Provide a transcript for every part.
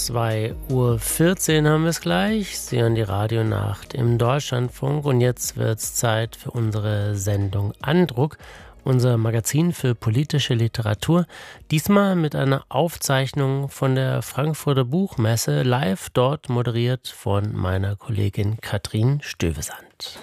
2:14 Uhr haben wir es gleich. Sie hören die Radionacht im Deutschlandfunk und jetzt wird es Zeit für unsere Sendung Andruck, unser Magazin für politische Literatur. Diesmal mit einer Aufzeichnung von der Frankfurter Buchmesse, live dort moderiert von meiner Kollegin Katrin Stövesand.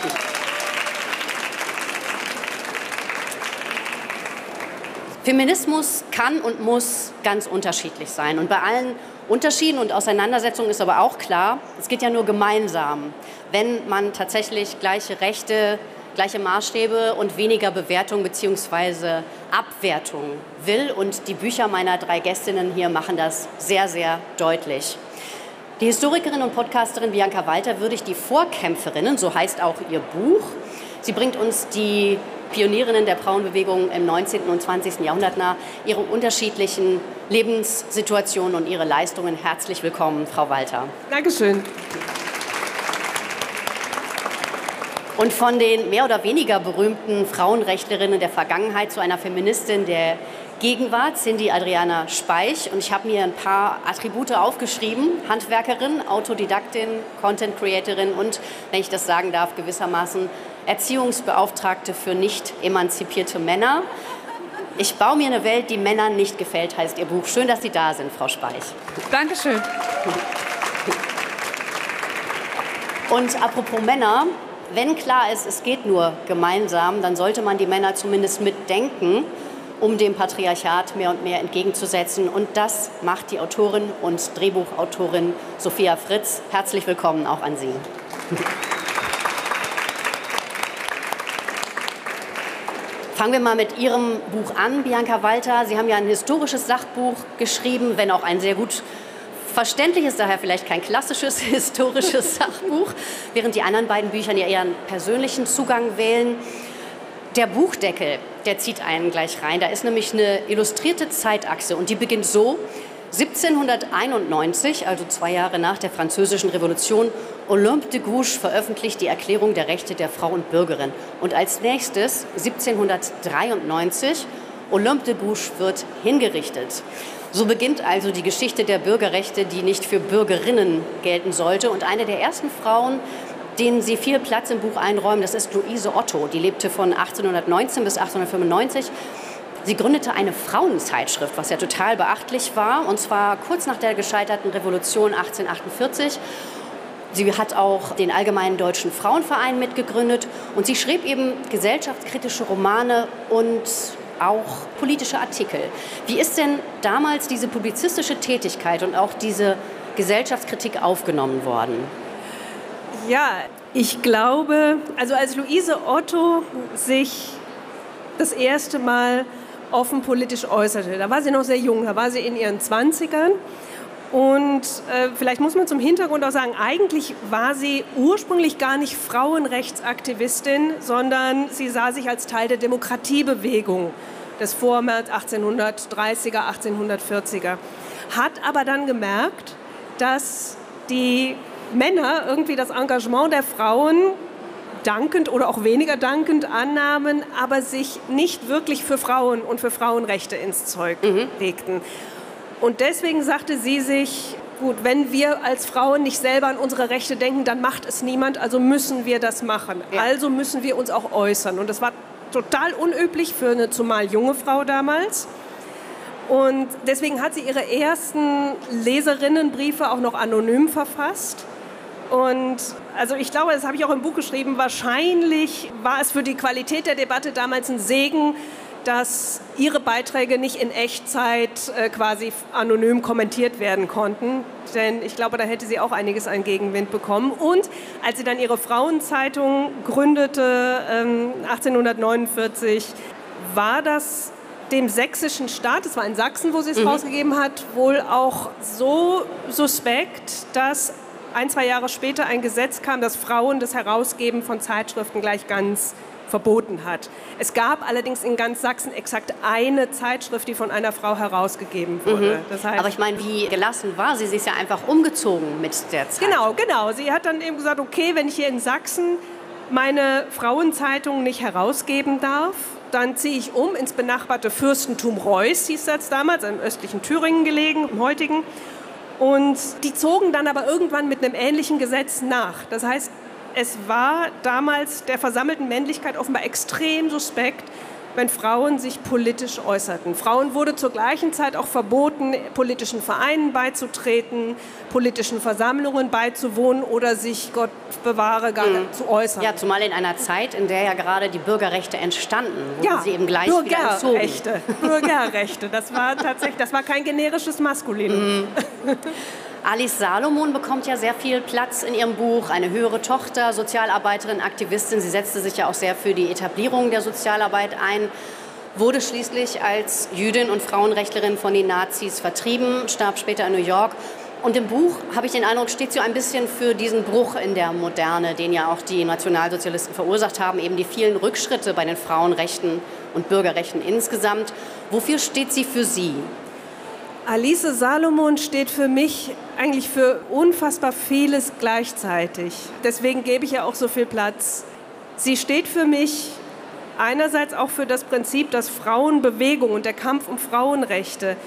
Feminismus kann und muss ganz unterschiedlich sein. Und bei allen Unterschieden und Auseinandersetzungen ist aber auch klar, es geht ja nur gemeinsam, wenn man tatsächlich gleiche Rechte, gleiche Maßstäbe und weniger Bewertung bzw. Abwertung will. Und die Bücher meiner 3 Gästinnen hier machen das sehr, sehr deutlich. Die Historikerin und Podcasterin Bianca Walter würdigt die Vorkämpferinnen, so heißt auch ihr Buch. Sie bringt uns die Pionierinnen der Frauenbewegung im 19. und 20. Jahrhundert nahe, ihre unterschiedlichen Lebenssituationen und ihre Leistungen. Herzlich willkommen, Frau Walter. Dankeschön. Und von den mehr oder weniger berühmten Frauenrechtlerinnen der Vergangenheit zu einer Feministin der Gegenwart, Cindy Adriana Speich. Und ich habe mir ein paar Attribute aufgeschrieben. Handwerkerin, Autodidaktin, Content Creatorin und, wenn ich das sagen darf, gewissermaßen Erziehungsbeauftragte für nicht emanzipierte Männer. Ich baue mir eine Welt, die Männern nicht gefällt, heißt Ihr Buch. Schön, dass Sie da sind, Frau Speich. Dankeschön. Und apropos Männer, wenn klar ist, es geht nur gemeinsam, dann sollte man die Männer zumindest mitdenken, um dem Patriarchat mehr und mehr entgegenzusetzen. Und das macht die Autorin und Drehbuchautorin Sophia Fritz. Herzlich willkommen auch an Sie. Fangen wir mal mit Ihrem Buch an, Bianca Walter. Sie haben ja ein historisches Sachbuch geschrieben, wenn auch ein sehr gut verständliches, daher vielleicht kein klassisches historisches Sachbuch, während die anderen beiden Bücher ja eher einen persönlichen Zugang wählen. Der Buchdeckel, der zieht einen gleich rein. Da ist nämlich eine illustrierte Zeitachse und die beginnt so: 1791, also 2 Jahre nach der Französischen Revolution, Olympe de Gouges veröffentlicht die Erklärung der Rechte der Frau und Bürgerin. Und als nächstes, 1793, Olympe de Gouges wird hingerichtet. So beginnt also die Geschichte der Bürgerrechte, die nicht für Bürgerinnen gelten sollte. Und eine der ersten Frauen, denen Sie viel Platz im Buch einräumen, das ist Luise Otto. Die lebte von 1819 bis 1895. Sie gründete eine Frauenzeitschrift, was ja total beachtlich war, und zwar kurz nach der gescheiterten Revolution 1848. Sie hat auch den Allgemeinen Deutschen Frauenverein mitgegründet und sie schrieb eben gesellschaftskritische Romane und auch politische Artikel. Wie ist denn damals diese publizistische Tätigkeit und auch diese Gesellschaftskritik aufgenommen worden? Ja, ich glaube, also als Luise Otto sich das erste Mal offen politisch äußerte, da war sie noch sehr jung, da war sie in ihren 20ern. Und vielleicht muss man zum Hintergrund auch sagen, eigentlich war sie ursprünglich gar nicht Frauenrechtsaktivistin, sondern sie sah sich als Teil der Demokratiebewegung des Vormärz 1830er, 1840er. Hat aber dann gemerkt, dass die Männer irgendwie das Engagement der Frauen dankend oder auch weniger dankend annahmen, aber sich nicht wirklich für Frauen und für Frauenrechte ins Zeug legten. Und deswegen sagte sie sich, gut, wenn wir als Frauen nicht selber an unsere Rechte denken, dann macht es niemand, also müssen wir das machen. Ja. Also müssen wir uns auch äußern. Und das war total unüblich für eine zumal junge Frau damals. Und deswegen hat sie ihre ersten Leserinnenbriefe auch noch anonym verfasst. Und also ich glaube, das habe ich auch im Buch geschrieben, wahrscheinlich war es für die Qualität der Debatte damals ein Segen, dass ihre Beiträge nicht in Echtzeit quasi anonym kommentiert werden konnten. Denn ich glaube, da hätte sie auch einiges an Gegenwind bekommen. Und als sie dann ihre Frauenzeitung gründete, 1849, war das dem sächsischen Staat, es war in Sachsen, wo sie es rausgegeben hat, wohl auch so suspekt, dass 1-2 Jahre später ein Gesetz kam, das Frauen das Herausgeben von Zeitschriften gleich ganz verboten hat. Es gab allerdings in ganz Sachsen exakt eine Zeitschrift, die von einer Frau herausgegeben wurde. Das heißt, aber ich meine, wie gelassen war sie? Sie ist ja einfach umgezogen mit der Zeit. Genau. Sie hat dann eben gesagt, okay, wenn ich hier in Sachsen meine Frauenzeitung nicht herausgeben darf, dann ziehe ich um ins benachbarte Fürstentum Reuß, hieß das damals, im östlichen Thüringen gelegen, im heutigen. Und die zogen dann aber irgendwann mit einem ähnlichen Gesetz nach. Das heißt, es war damals der versammelten Männlichkeit offenbar extrem suspekt, wenn Frauen sich politisch äußerten. Frauen wurde zur gleichen Zeit auch verboten, politischen Vereinen beizutreten, politischen Versammlungen beizuwohnen oder sich, Gott bewahre, gar zu äußern. Ja, zumal in einer Zeit, in der ja gerade die Bürgerrechte entstanden, wo sie eben gleich wieder entzogen. Bürgerrechte, das war kein generisches Maskulinum. Alice Salomon bekommt ja sehr viel Platz in ihrem Buch. Eine höhere Tochter, Sozialarbeiterin, Aktivistin. Sie setzte sich ja auch sehr für die Etablierung der Sozialarbeit ein, wurde schließlich als Jüdin und Frauenrechtlerin von den Nazis vertrieben, starb später in New York. Und im Buch, habe ich den Eindruck, steht sie ein bisschen für diesen Bruch in der Moderne, den ja auch die Nationalsozialisten verursacht haben, eben die vielen Rückschritte bei den Frauenrechten und Bürgerrechten insgesamt. Wofür steht sie für Sie? Alice Salomon steht für mich eigentlich für unfassbar vieles gleichzeitig. Deswegen gebe ich ihr auch so viel Platz. Sie steht für mich einerseits auch für das Prinzip, dass Frauenbewegung und der Kampf um Frauenrechte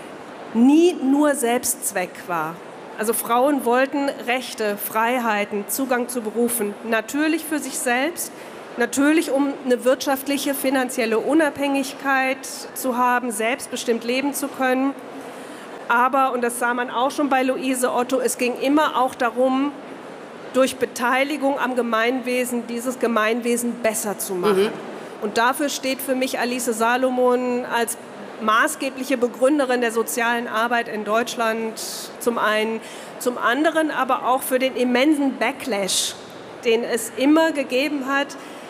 nie nur Selbstzweck war. Also Frauen wollten Rechte, Freiheiten, Zugang zu Berufen, natürlich für sich selbst, natürlich um eine wirtschaftliche, finanzielle Unabhängigkeit zu haben, selbstbestimmt leben zu können. Aber, und das sah man auch schon bei Luise Otto, es ging immer auch darum, durch Beteiligung am Gemeinwesen dieses Gemeinwesen besser zu machen. Und dafür steht für mich Alice Salomon als maßgebliche Begründerin der sozialen Arbeit in Deutschland zum einen, zum anderen aber auch für den immensen Backlash, den es immer gegeben hat,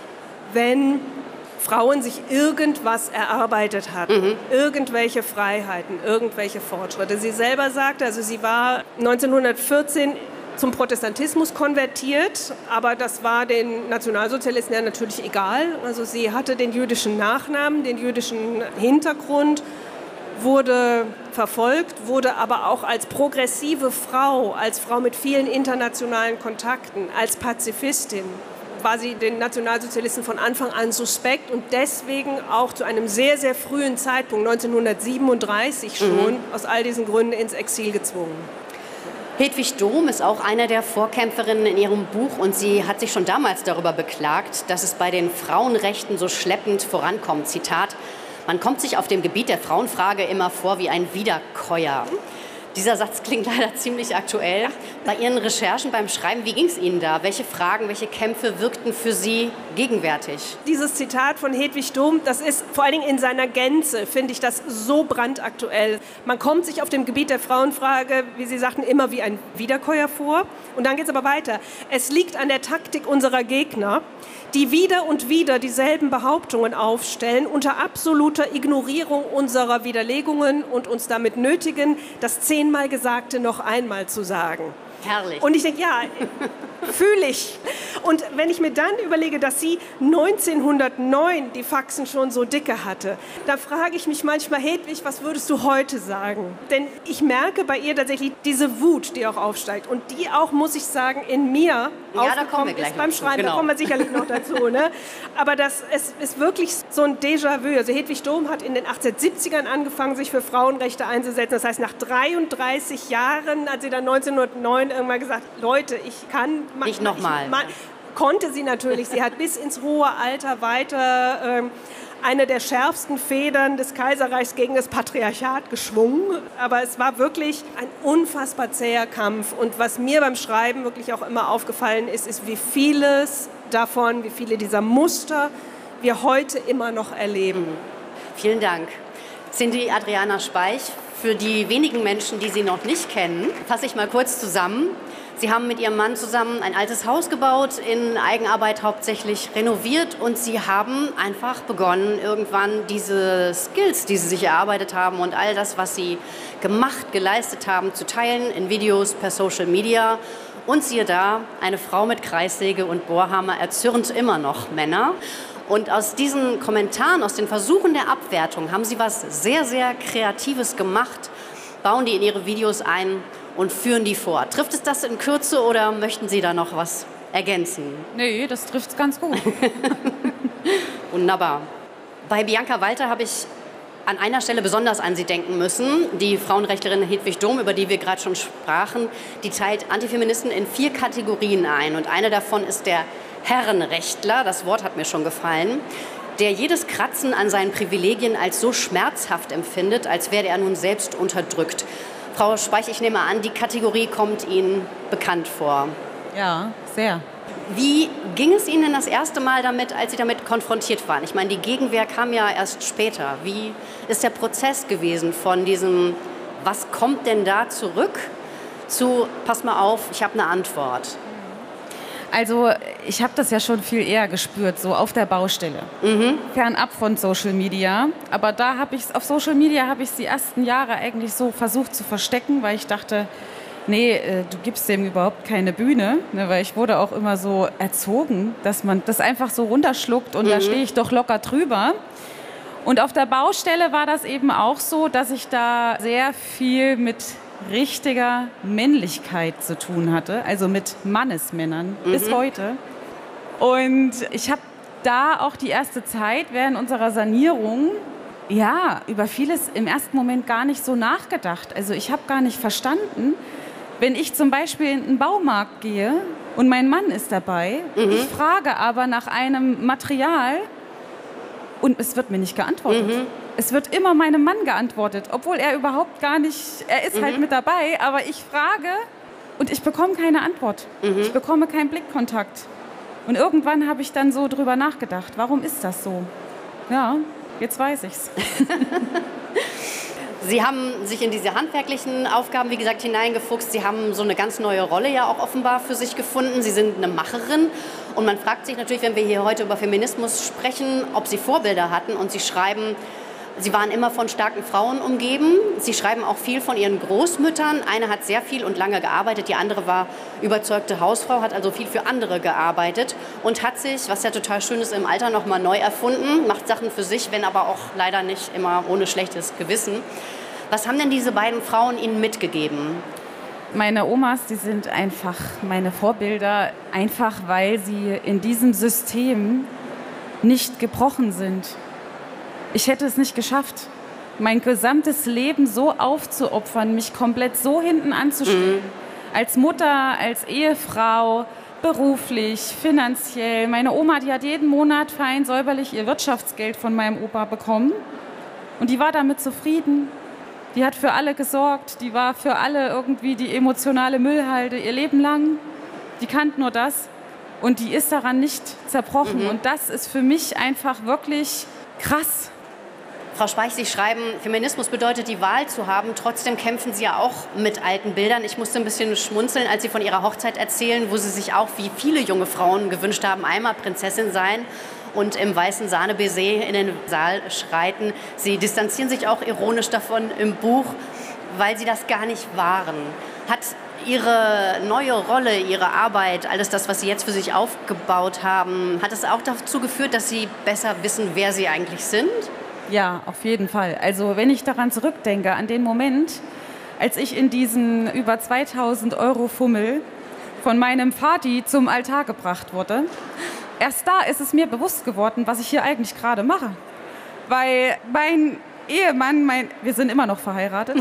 wenn Frauen sich irgendwas erarbeitet hatten, irgendwelche Freiheiten, irgendwelche Fortschritte. Sie selber sagte, also sie war 1914 zum Protestantismus konvertiert, aber das war den Nationalsozialisten ja natürlich egal. Also sie hatte den jüdischen Nachnamen, den jüdischen Hintergrund, wurde verfolgt, wurde aber auch als progressive Frau, als Frau mit vielen internationalen Kontakten, als Pazifistin, war sie den Nationalsozialisten von Anfang an suspekt und deswegen auch zu einem sehr, sehr frühen Zeitpunkt, 1937 schon, aus all diesen Gründen ins Exil gezwungen. Hedwig Dohm ist auch eine der Vorkämpferinnen in ihrem Buch und sie hat sich schon damals darüber beklagt, dass es bei den Frauenrechten so schleppend vorankommt. Zitat: Man kommt sich auf dem Gebiet der Frauenfrage immer vor wie ein Wiederkäuer. Dieser Satz klingt leider ziemlich aktuell. Bei Ihren Recherchen, beim Schreiben, wie ging es Ihnen da? Welche Fragen, welche Kämpfe wirkten für Sie gegenwärtig? Dieses Zitat von Hedwig Dohm, das ist vor allen Dingen in seiner Gänze, finde ich das so brandaktuell. Man kommt sich auf dem Gebiet der Frauenfrage, wie Sie sagten, immer wie ein Wiederkäuer vor. Und dann geht es aber weiter. Es liegt an der Taktik unserer Gegner, die wieder und wieder dieselben Behauptungen aufstellen, unter absoluter Ignorierung unserer Widerlegungen und uns damit nötigen, das 10-mal Gesagte noch einmal zu sagen. Herrlich. Und ich denke, ja, fühle ich. Und wenn ich mir dann überlege, dass sie 1909 die Faxen schon so dicke hatte, da frage ich mich manchmal, Hedwig, was würdest du heute sagen? Denn ich merke bei ihr tatsächlich diese Wut, die auch aufsteigt. Und die auch, muss ich sagen, in mir aufgekommen ist beim Schreiben. Genau. Da kommen wir sicherlich noch dazu. Ne? Aber es ist wirklich so ein Déjà-vu. Also Hedwig Dohm hat in den 1870ern angefangen, sich für Frauenrechte einzusetzen. Das heißt, nach 33 Jahren hat sie dann 1909 irgendwann gesagt, Leute, ich kann... Nicht nochmal. Konnte sie natürlich. Sie hat bis ins hohe Alter weiter eine der schärfsten Federn des Kaiserreichs gegen das Patriarchat geschwungen. Aber es war wirklich ein unfassbar zäher Kampf. Und was mir beim Schreiben wirklich auch immer aufgefallen ist, ist, wie vieles davon, wie viele dieser Muster wir heute immer noch erleben. Vielen Dank. Cindy Adriana Speich, für die wenigen Menschen, die Sie noch nicht kennen, fasse ich mal kurz zusammen. Sie haben mit Ihrem Mann zusammen ein altes Haus gebaut, in Eigenarbeit hauptsächlich renoviert und Sie haben einfach begonnen, irgendwann diese Skills, die Sie sich erarbeitet haben und all das, was Sie gemacht, geleistet haben, zu teilen in Videos per Social Media. Und siehe da, eine Frau mit Kreissäge und Bohrhammer erzürnt immer noch Männer. Und aus diesen Kommentaren, aus den Versuchen der Abwertung haben Sie was sehr, sehr Kreatives gemacht, bauen die in Ihre Videos ein und führen die vor. Trifft es das in Kürze oder möchten Sie da noch was ergänzen? Nee, das trifft es ganz gut. Wunderbar. Bei Bianca Walter habe ich an einer Stelle besonders an Sie denken müssen. Die Frauenrechtlerin Hedwig Dohm, über die wir gerade schon sprachen, die teilt Antifeministen in 4 Kategorien ein. Und eine davon ist der Herrenrechtler, das Wort hat mir schon gefallen, der jedes Kratzen an seinen Privilegien als so schmerzhaft empfindet, als wäre er nun selbst unterdrückt. Frau Speich, ich nehme an, die Kategorie kommt Ihnen bekannt vor. Ja, sehr. Wie ging es Ihnen denn das erste Mal damit, als Sie damit konfrontiert waren? Ich meine, die Gegenwehr kam ja erst später. Wie ist der Prozess gewesen von diesem, was kommt denn da zurück, zu, pass mal auf, ich habe eine Antwort? Also ich habe das ja schon viel eher gespürt, so auf der Baustelle, fernab von Social Media. Aber da auf Social Media habe ich es die ersten Jahre eigentlich so versucht zu verstecken, weil ich dachte, nee, du gibst dem überhaupt keine Bühne, ne, weil ich wurde auch immer so erzogen, dass man das einfach so runterschluckt und da stehe ich doch locker drüber. Und auf der Baustelle war das eben auch so, dass ich da sehr viel mit richtiger Männlichkeit zu tun hatte, also mit Mannesmännern bis heute. Und ich habe da auch die erste Zeit während unserer Sanierung ja über vieles im ersten Moment gar nicht so nachgedacht. Also ich habe gar nicht verstanden, wenn ich zum Beispiel in einen Baumarkt gehe und mein Mann ist dabei, ich frage aber nach einem Material und es wird mir nicht geantwortet. Es wird immer meinem Mann geantwortet, obwohl er überhaupt gar nicht, er ist halt mit dabei, aber ich frage und ich bekomme keine Antwort. Ich bekomme keinen Blickkontakt. Und irgendwann habe ich dann so drüber nachgedacht, warum ist das so? Ja, jetzt weiß ich's. Sie haben sich in diese handwerklichen Aufgaben, wie gesagt, hineingefuchst. Sie haben so eine ganz neue Rolle ja auch offenbar für sich gefunden. Sie sind eine Macherin. Und man fragt sich natürlich, wenn wir hier heute über Feminismus sprechen, ob Sie Vorbilder hatten. Und Sie schreiben, Sie waren immer von starken Frauen umgeben. Sie schreiben auch viel von Ihren Großmüttern. Eine hat sehr viel und lange gearbeitet. Die andere war überzeugte Hausfrau, hat also viel für andere gearbeitet und hat sich, was ja total schön ist, im Alter noch mal neu erfunden, macht Sachen für sich, wenn aber auch leider nicht immer ohne schlechtes Gewissen. Was haben denn diese beiden Frauen Ihnen mitgegeben? Meine Omas, die sind einfach meine Vorbilder, einfach weil sie in diesem System nicht gebrochen sind. Ich hätte es nicht geschafft, mein gesamtes Leben so aufzuopfern, mich komplett so hinten anzustellen. Als Mutter, als Ehefrau, beruflich, finanziell. Meine Oma, die hat jeden Monat fein säuberlich ihr Wirtschaftsgeld von meinem Opa bekommen. Und die war damit zufrieden. Die hat für alle gesorgt. Die war für alle irgendwie die emotionale Müllhalde ihr Leben lang. Die kannte nur das. Und die ist daran nicht zerbrochen. Und das ist für mich einfach wirklich krass. Frau Speich, Sie schreiben, Feminismus bedeutet, die Wahl zu haben. Trotzdem kämpfen Sie ja auch mit alten Bildern. Ich musste ein bisschen schmunzeln, als Sie von Ihrer Hochzeit erzählen, wo Sie sich auch, wie viele junge Frauen gewünscht haben, einmal Prinzessin sein und im weißen Sahne-Baiser in den Saal schreiten. Sie distanzieren sich auch ironisch davon im Buch, weil Sie das gar nicht waren. Hat Ihre neue Rolle, Ihre Arbeit, alles das, was Sie jetzt für sich aufgebaut haben, hat es auch dazu geführt, dass Sie besser wissen, wer Sie eigentlich sind? Ja, auf jeden Fall. Also wenn ich daran zurückdenke, an den Moment, als ich in diesen über 2000 € Fummel von meinem Vati zum Altar gebracht wurde, erst da ist es mir bewusst geworden, was ich hier eigentlich gerade mache. Weil mein Ehemann, wir sind immer noch verheiratet,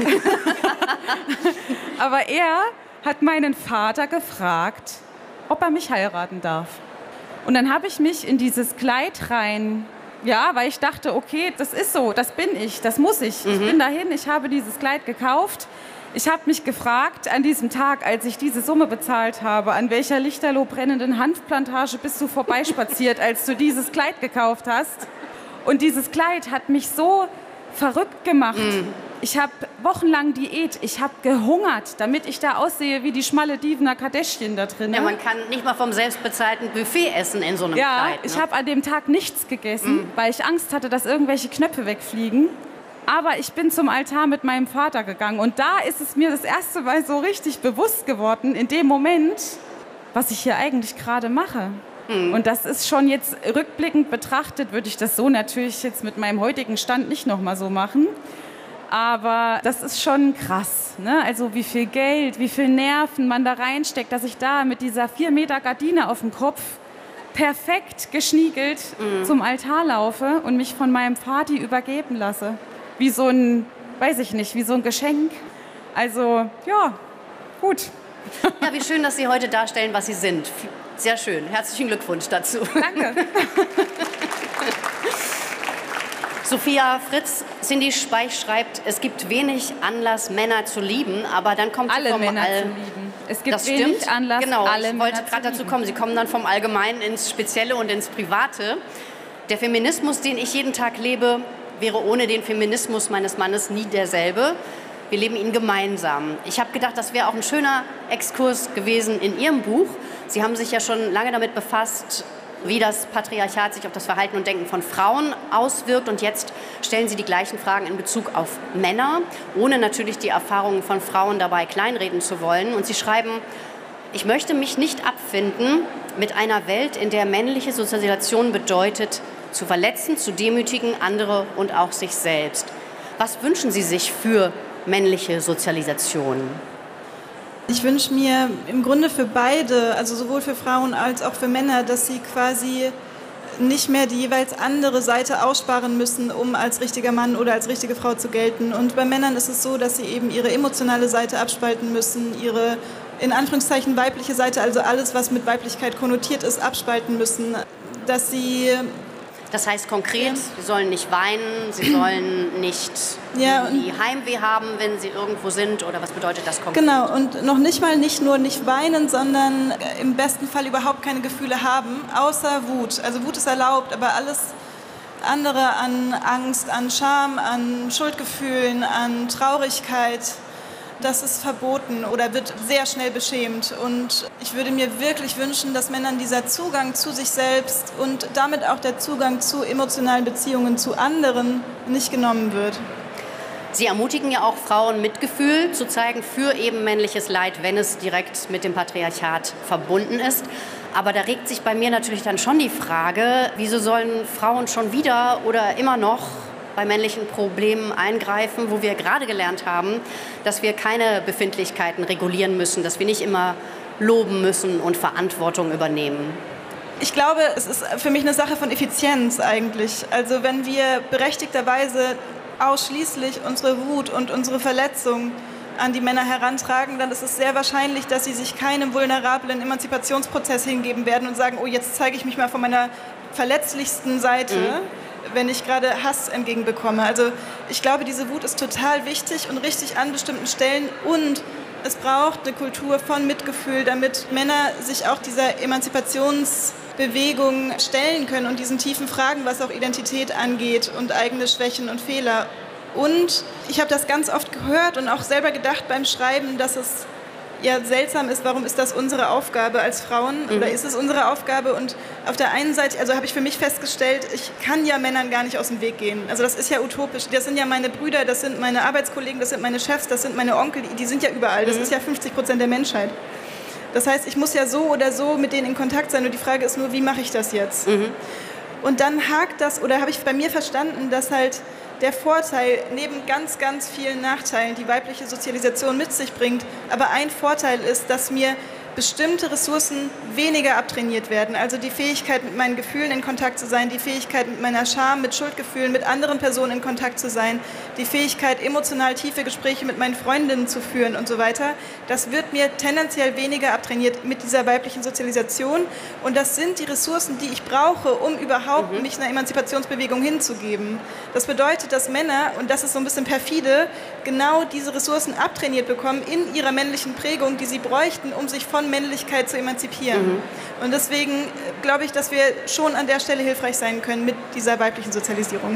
aber er hat meinen Vater gefragt, ob er mich heiraten darf. Und dann habe ich mich in dieses Kleid rein, ja, weil ich dachte, okay, das ist so, das bin ich, das muss ich. Ich bin dahin, ich habe dieses Kleid gekauft. Ich habe mich gefragt an diesem Tag, als ich diese Summe bezahlt habe, an welcher lichterloh brennenden Hanfplantage bist du vorbeispaziert, als du dieses Kleid gekauft hast. Und dieses Kleid hat mich so verrückt gemacht. Ich habe wochenlang Diät, ich habe gehungert, damit ich da aussehe wie die schmalle Divna Kardashian da drin. Ja, man kann nicht mal vom selbstbezahlten Buffet essen in so einem Kleid. Ja, ich habe an dem Tag nichts gegessen, weil ich Angst hatte, dass irgendwelche Knöpfe wegfliegen. Aber ich bin zum Altar mit meinem Vater gegangen und da ist es mir das erste Mal so richtig bewusst geworden, in dem Moment, was ich hier eigentlich gerade mache. Und das ist schon jetzt rückblickend betrachtet, würde ich das so natürlich jetzt mit meinem heutigen Stand nicht nochmal so machen. Aber das ist schon krass, ne? Also wie viel Geld, wie viel Nerven man da reinsteckt, dass ich da mit dieser 4 Meter Gardine auf dem Kopf perfekt geschniegelt zum Altar laufe und mich von meinem Vati übergeben lasse. wie so ein, weiß ich nicht, wie so ein Geschenk. Also, ja, gut. Ja, wie schön, dass Sie heute darstellen, was Sie sind. Sehr schön. Herzlichen Glückwunsch dazu. Danke. Sophia Fritz, Cindy Speich schreibt, es gibt wenig Anlass, Männer zu lieben, aber dann kommt alle Männer zu lieben. Es gibt das wenig stimmt. Anlass, genau, alle ich Männer wollte gerade dazu kommen. Sie kommen dann vom Allgemeinen ins Spezielle und ins Private. Der Feminismus, den ich jeden Tag lebe, wäre ohne den Feminismus meines Mannes nie derselbe. Wir leben ihn gemeinsam. Ich habe gedacht, das wäre auch ein schöner Exkurs gewesen in Ihrem Buch. Sie haben sich ja schon lange damit befasst, wie das Patriarchat sich auf das Verhalten und Denken von Frauen auswirkt. Und jetzt stellen Sie die gleichen Fragen in Bezug auf Männer, ohne natürlich die Erfahrungen von Frauen dabei kleinreden zu wollen. Und Sie schreiben, ich möchte mich nicht abfinden mit einer Welt, in der männliche Sozialisation bedeutet, zu verletzen, zu demütigen, andere und auch sich selbst. Was wünschen Sie sich für männliche Sozialisation? Ich wünsche mir im Grunde für beide, also sowohl für Frauen als auch für Männer, dass sie quasi nicht mehr die jeweils andere Seite aussparen müssen, um als richtiger Mann oder als richtige Frau zu gelten. Und bei Männern ist es so, dass sie eben ihre emotionale Seite abspalten müssen, ihre in Anführungszeichen weibliche Seite, also alles, was mit Weiblichkeit konnotiert ist, abspalten müssen. Dass sie... Das heißt konkret, sie sollen nicht weinen, sie sollen nicht die Heimweh haben, wenn sie irgendwo sind, oder was bedeutet das konkret? Genau, und noch nicht mal nicht nur nicht weinen, sondern im besten Fall überhaupt keine Gefühle haben, außer Wut. Also Wut ist erlaubt, aber alles andere an Angst, an Scham, an Schuldgefühlen, an Traurigkeit, das ist verboten oder wird sehr schnell beschämt. Und ich würde mir wirklich wünschen, dass Männern dieser Zugang zu sich selbst und damit auch der Zugang zu emotionalen Beziehungen zu anderen nicht genommen wird. Sie ermutigen ja auch Frauen, Mitgefühl zu zeigen für eben männliches Leid, wenn es direkt mit dem Patriarchat verbunden ist. Aber da regt sich bei mir natürlich dann schon die Frage, wieso sollen Frauen schon wieder oder immer noch bei männlichen Problemen eingreifen, wo wir gerade gelernt haben, dass wir keine Befindlichkeiten regulieren müssen, dass wir nicht immer loben müssen und Verantwortung übernehmen. Ich glaube, es ist für mich eine Sache von Effizienz eigentlich. Also wenn wir berechtigterweise ausschließlich unsere Wut und unsere Verletzung an die Männer herantragen, dann ist es sehr wahrscheinlich, dass sie sich keinem vulnerablen Emanzipationsprozess hingeben werden und sagen, oh, jetzt zeige ich mich mal von meiner verletzlichsten Seite. Wenn ich gerade Hass entgegenbekomme. Also ich glaube, diese Wut ist total wichtig und richtig an bestimmten Stellen, und es braucht eine Kultur von Mitgefühl, damit Männer sich auch dieser Emanzipationsbewegung stellen können und diesen tiefen Fragen, was auch Identität angeht und eigene Schwächen und Fehler. Und ich habe das ganz oft gehört und auch selber gedacht beim Schreiben, dass es ja seltsam ist, warum ist das unsere Aufgabe als Frauen oder ist es unsere Aufgabe? Und auf der einen Seite, also habe ich für mich festgestellt, ich kann ja Männern gar nicht aus dem Weg gehen. Also das ist ja utopisch. Das sind ja meine Brüder, das sind meine Arbeitskollegen, das sind meine Chefs, das sind meine Onkel, die sind ja überall. Das ist ja 50% der Menschheit. Das heißt, ich muss ja so oder so mit denen in Kontakt sein, und die Frage ist nur, wie mache ich das jetzt? Und dann hakt das, oder habe ich bei mir verstanden, dass halt der Vorteil neben ganz, ganz vielen Nachteilen, die weibliche Sozialisation mit sich bringt, aber ein Vorteil ist, dass mir bestimmte Ressourcen weniger abtrainiert werden. Also die Fähigkeit, mit meinen Gefühlen in Kontakt zu sein, die Fähigkeit, mit meiner Scham, mit Schuldgefühlen, mit anderen Personen in Kontakt zu sein, die Fähigkeit, emotional tiefe Gespräche mit meinen Freundinnen zu führen und so weiter. Das wird mir tendenziell weniger abtrainiert mit dieser weiblichen Sozialisation. Und das sind die Ressourcen, die ich brauche, um überhaupt mich einer Emanzipationsbewegung hinzugeben. Das bedeutet, dass Männer, und das ist so ein bisschen perfide, genau diese Ressourcen abtrainiert bekommen in ihrer männlichen Prägung, die sie bräuchten, um sich von Männlichkeit zu emanzipieren. Und deswegen glaube ich, dass wir schon an der Stelle hilfreich sein können mit dieser weiblichen Sozialisierung.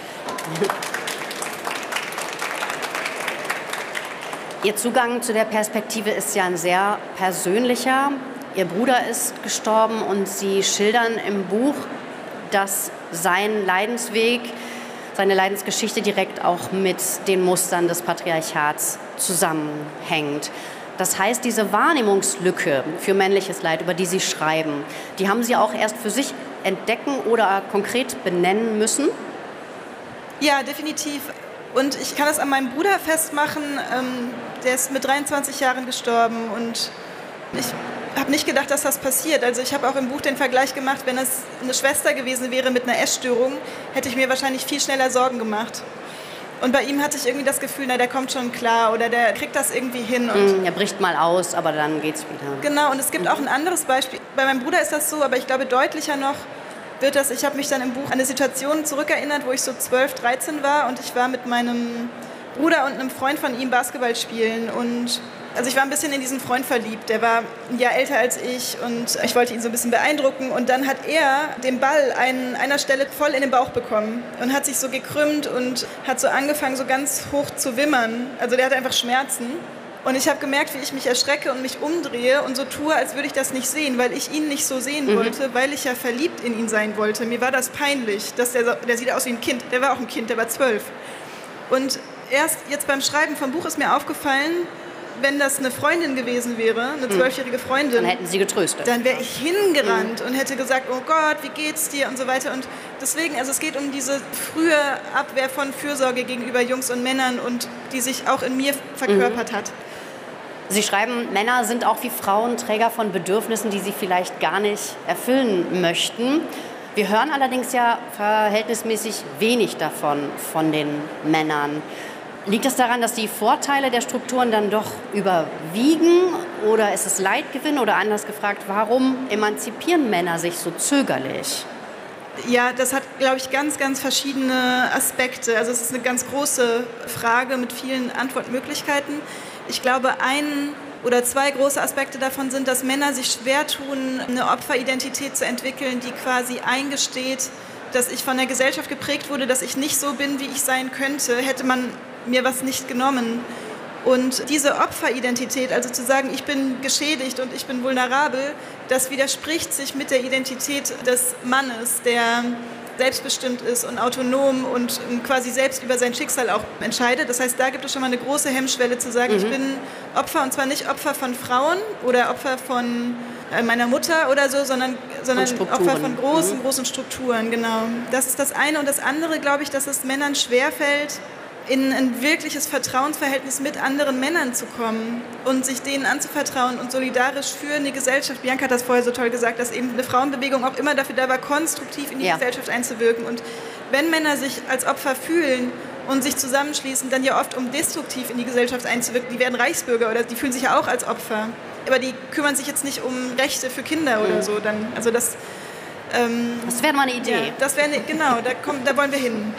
Ihr Zugang zu der Perspektive ist ja ein sehr persönlicher. Ihr Bruder ist gestorben und Sie schildern im Buch, dass sein Leidensweg, seine Leidensgeschichte direkt auch mit den Mustern des Patriarchats zusammenhängt. Das heißt, diese Wahrnehmungslücke für männliches Leid, über die Sie schreiben, die haben Sie auch erst für sich entdecken oder konkret benennen müssen? Ja, definitiv. Und ich kann das an meinem Bruder festmachen. Der ist mit 23 Jahren gestorben, und ich habe nicht gedacht, dass das passiert. Also ich habe auch im Buch den Vergleich gemacht, wenn es eine Schwester gewesen wäre mit einer Essstörung, hätte ich mir wahrscheinlich viel schneller Sorgen gemacht. Und bei ihm hatte ich irgendwie das Gefühl, na, der kommt schon klar oder der kriegt das irgendwie hin. Und er bricht mal aus, aber dann geht's wieder. Genau, und es gibt auch ein anderes Beispiel. Bei meinem Bruder ist das so, aber ich glaube deutlicher noch wird das, ich habe mich dann im Buch an eine Situation zurückerinnert, wo ich so 12, 13 war und ich war mit meinem Bruder und einem Freund von ihm Basketball spielen und also ich war ein bisschen in diesen Freund verliebt, der war ein Jahr älter als ich und ich wollte ihn so ein bisschen beeindrucken und dann hat er den Ball an einer Stelle voll in den Bauch bekommen und hat sich so gekrümmt und hat so angefangen so ganz hoch zu wimmern, also der hatte einfach Schmerzen und ich habe gemerkt, wie ich mich erschrecke und mich umdrehe und so tue, als würde ich das nicht sehen, weil ich ihn nicht so sehen wollte, weil ich ja verliebt in ihn sein wollte. Mir war das peinlich, dass der sieht aus wie ein Kind, der war auch ein Kind, der war 12 und erst jetzt beim Schreiben vom Buch ist mir aufgefallen, wenn das eine Freundin gewesen wäre, eine 12-jährige Freundin, dann hätten Sie getröstet. Dann wäre ich hingerannt und hätte gesagt, oh Gott, wie geht's dir und so weiter. Und deswegen, also es geht um diese frühe Abwehr von Fürsorge gegenüber Jungs und Männern und die sich auch in mir verkörpert hat. Sie schreiben, Männer sind auch wie Frauen Träger von Bedürfnissen, die sie vielleicht gar nicht erfüllen möchten. Wir hören allerdings ja verhältnismäßig wenig davon von den Männern. Liegt es daran, dass die Vorteile der Strukturen dann doch überwiegen oder ist es Leidgewinn oder anders gefragt, warum emanzipieren Männer sich so zögerlich? Ja, das hat, glaube ich, ganz, ganz verschiedene Aspekte. Also es ist eine ganz große Frage mit vielen Antwortmöglichkeiten. Ich glaube, ein oder zwei große Aspekte davon sind, dass Männer sich schwer tun, eine Opferidentität zu entwickeln, die quasi eingesteht, dass ich von der Gesellschaft geprägt wurde, dass ich nicht so bin, wie ich sein könnte, hätte man mir was nicht genommen. Und diese Opferidentität, also zu sagen, ich bin geschädigt und ich bin vulnerabel, das widerspricht sich mit der Identität des Mannes, der selbstbestimmt ist und autonom und quasi selbst über sein Schicksal auch entscheidet. Das heißt, da gibt es schon mal eine große Hemmschwelle zu sagen, ich bin Opfer und zwar nicht Opfer von Frauen oder Opfer von meiner Mutter oder so, sondern Opfer von großen Strukturen, genau. Das ist das eine. Und das andere, glaube ich, dass es Männern schwerfällt, in ein wirkliches Vertrauensverhältnis mit anderen Männern zu kommen und sich denen anzuvertrauen und solidarisch für eine Gesellschaft. Bianca hat das vorher so toll gesagt, dass eben eine Frauenbewegung auch immer dafür da war, konstruktiv in die Gesellschaft einzuwirken. Und wenn Männer sich als Opfer fühlen und sich zusammenschließen, dann ja oft um destruktiv in die Gesellschaft einzuwirken. Die werden Reichsbürger oder die fühlen sich ja auch als Opfer. Aber die kümmern sich jetzt nicht um Rechte für Kinder oder so. Also das wäre mal eine Idee. Ja, das wäre genau, da wollen wir hin.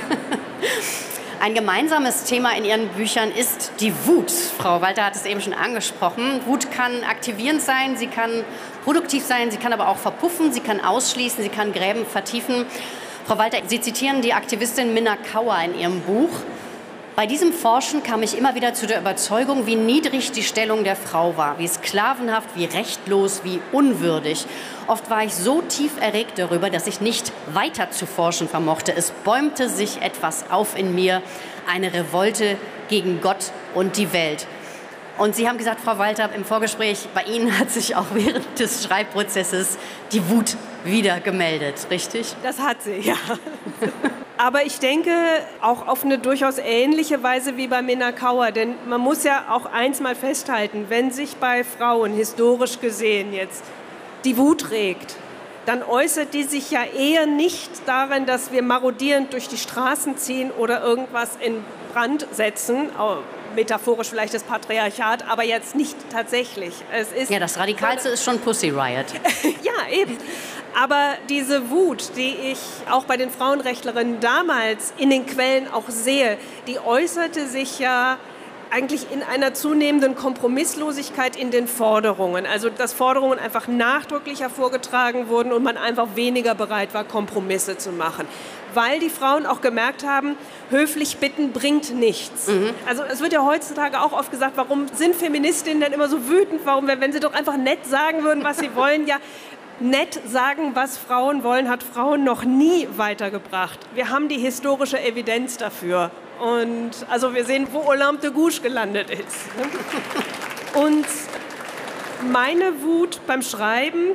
Ein gemeinsames Thema in Ihren Büchern ist die Wut. Frau Walter hat es eben schon angesprochen. Wut kann aktivierend sein, sie kann produktiv sein, sie kann aber auch verpuffen, sie kann ausschließen, sie kann Gräben vertiefen. Frau Walter, Sie zitieren die Aktivistin Minna Kauer in Ihrem Buch. Bei diesem Forschen kam ich immer wieder zu der Überzeugung, wie niedrig die Stellung der Frau war, wie sklavenhaft, wie rechtlos, wie unwürdig. Oft war ich so tief erregt darüber, dass ich nicht weiter zu forschen vermochte. Es bäumte sich etwas auf in mir, eine Revolte gegen Gott und die Welt. Und Sie haben gesagt, Frau Walter, im Vorgespräch, bei Ihnen hat sich auch während des Schreibprozesses die Wut wieder gemeldet, richtig? Das hat sie, ja. Aber ich denke auch auf eine durchaus ähnliche Weise wie bei Minna Kauer. Denn man muss ja auch eins mal festhalten, wenn sich bei Frauen historisch gesehen jetzt die Wut regt, dann äußert die sich ja eher nicht darin, dass wir marodierend durch die Straßen ziehen oder irgendwas in Brand setzen, metaphorisch vielleicht das Patriarchat, aber jetzt nicht tatsächlich. Es ist ja, das Radikalste ist schon Pussy Riot. Ja, eben. Aber diese Wut, die ich auch bei den Frauenrechtlerinnen damals in den Quellen auch sehe, die äußerte sich ja eigentlich in einer zunehmenden Kompromisslosigkeit in den Forderungen. Also dass Forderungen einfach nachdrücklicher vorgetragen wurden und man einfach weniger bereit war, Kompromisse zu machen. Weil die Frauen auch gemerkt haben, höflich bitten bringt nichts. Also es wird ja heutzutage auch oft gesagt, warum sind Feministinnen denn immer so wütend? Warum, wenn sie doch einfach nett sagen würden, was sie wollen? Ja, nett sagen, was Frauen wollen, hat Frauen noch nie weitergebracht. Wir haben die historische Evidenz dafür. Und also wir sehen, wo Olympe de Gouges gelandet ist. Und meine Wut beim Schreiben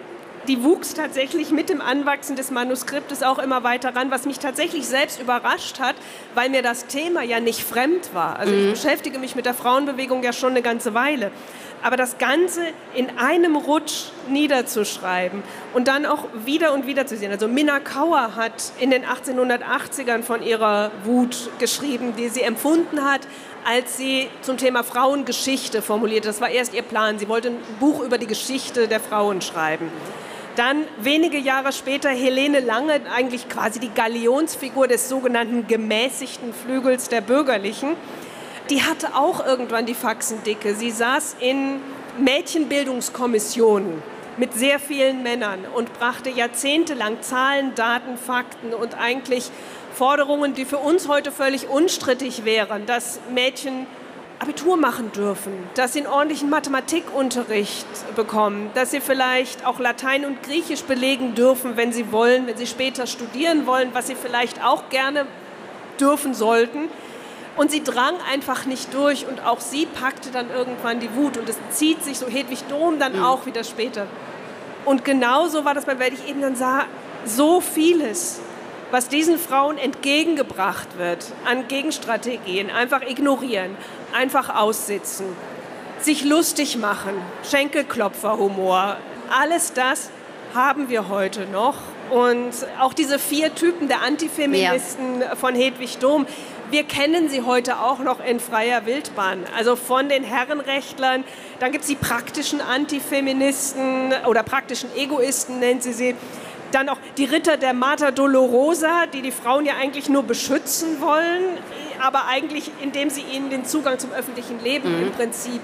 die wuchs tatsächlich mit dem Anwachsen des Manuskriptes auch immer weiter ran, was mich tatsächlich selbst überrascht hat, weil mir das Thema ja nicht fremd war. Also ich beschäftige mich mit der Frauenbewegung ja schon eine ganze Weile. Aber das Ganze in einem Rutsch niederzuschreiben und dann auch wieder und wieder zu sehen. Also Minna Kauer hat in den 1880ern von ihrer Wut geschrieben, die sie empfunden hat, als sie zum Thema Frauengeschichte formulierte. Das war erst ihr Plan. Sie wollte ein Buch über die Geschichte der Frauen schreiben. Dann wenige Jahre später Helene Lange, eigentlich quasi die Galionsfigur des sogenannten gemäßigten Flügels der Bürgerlichen. Die hatte auch irgendwann die Faxendicke. Sie saß in Mädchenbildungskommissionen mit sehr vielen Männern und brachte jahrzehntelang Zahlen, Daten, Fakten und eigentlich Forderungen, die für uns heute völlig unstrittig wären, dass Mädchen Abitur machen dürfen, dass sie einen ordentlichen Mathematikunterricht bekommen, dass sie vielleicht auch Latein und Griechisch belegen dürfen, wenn sie wollen, wenn sie später studieren wollen, was sie vielleicht auch gerne dürfen sollten. Und sie drang einfach nicht durch und auch sie packte dann irgendwann die Wut und es zieht sich so Hedwig Dohm dann auch wieder später. Und genauso war das, weil ich eben dann sah, so vieles, was diesen Frauen entgegengebracht wird an Gegenstrategien, einfach ignorieren, einfach aussitzen, sich lustig machen, Schenkelklopferhumor, alles das haben wir heute noch. Und auch diese 4 Typen der Antifeministen von Hedwig Dohm, wir kennen sie heute auch noch in freier Wildbahn. Also von den Herrenrechtlern, dann gibt es die praktischen Antifeministen oder praktischen Egoisten, nennt sie. Dann auch die Ritter der Mater Dolorosa, die Frauen ja eigentlich nur beschützen wollen, aber eigentlich, indem sie ihnen den Zugang zum öffentlichen Leben im Prinzip